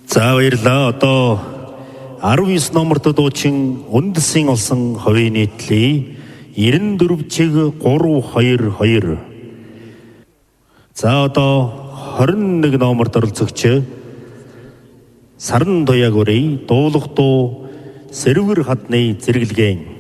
За баярлалаа. Одоо 19 номерт дуучин үндэсийн олсон хувийн нийтлээ 94 чиг 322. За одоо 21 номерт оролцогч Саран Туяагурын дуулах дуу Сэрвэр хадны зэрэглэгийн